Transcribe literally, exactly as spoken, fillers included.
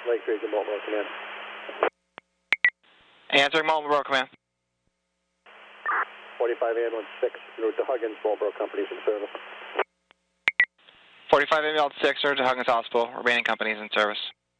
Lake Region, Marlboro Command. Answering Marlboro Command. forty-five ambulance six, route to Huggins, Marlboro companies in service. forty-five ambulance six, route to Huggins Hospital, remaining companies in service.